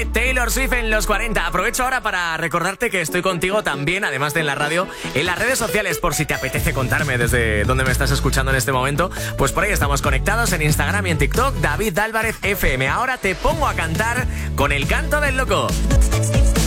de Taylor Swift en los 40. Aprovecho ahora para recordarte que estoy contigo también, además de en la radio, en las redes sociales, por si te apetece contarme desde dónde me estás escuchando en este momento. Pues por ahí estamos conectados en Instagram y en TikTok, David Álvarez FM. Ahora te pongo a cantar con El Canto del Loco.